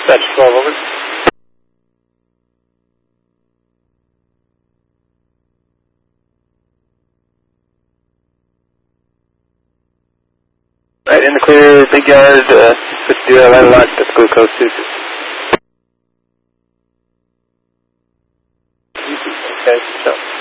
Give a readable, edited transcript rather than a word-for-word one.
Dispatch 12, over. Right, in the clear, big yard, do a line lock, that's Blue Coast 2. Okay, so.